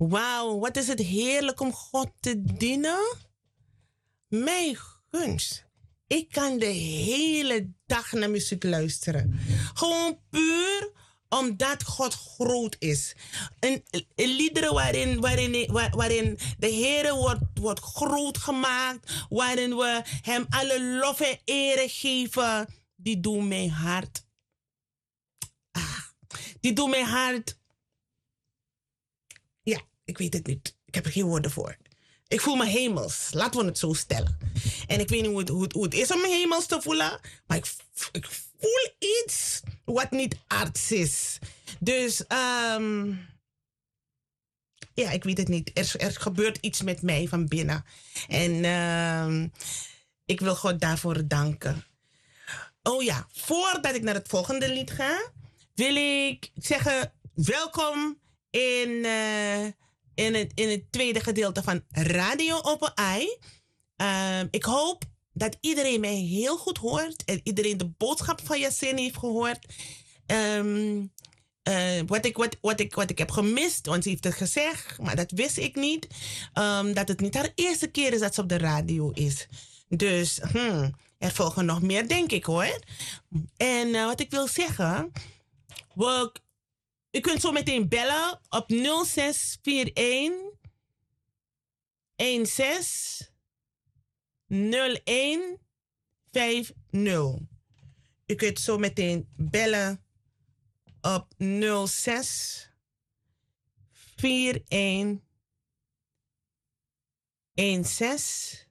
Wauw, wat is het heerlijk om God te dienen. Mijn gunst. Ik kan de hele dag naar muziek luisteren. Gewoon puur omdat God groot is. Een liederen waarin de Heer wordt groot gemaakt. Waarin we hem alle lof en ere geven. Die doen mijn hart. Die doen mijn hart. Ja, ik weet het niet. Ik heb er geen woorden voor. Ik voel me hemels. Laten we het zo stellen. En ik weet niet hoe het is om me hemels te voelen. Maar ik voel iets wat niet aards is. Dus, ja, ik weet het niet. Er gebeurt iets met mij van binnen. En ik wil God daarvoor danken. Oh ja, voordat ik naar het volgende lied ga, wil ik zeggen, welkom in het tweede gedeelte van Radio Open Eye. Ik hoop dat iedereen mij heel goed hoort en iedereen de boodschap van Yasin heeft gehoord. Wat ik heb gemist, want ze heeft het gezegd, maar dat wist ik niet. Dat het niet haar eerste keer is dat ze op de radio is. Dus er volgen nog meer, denk ik hoor. En wat ik wil zeggen, u kunt zo meteen bellen op 0641 16 0150. U kunt zo meteen bellen op 06 41 16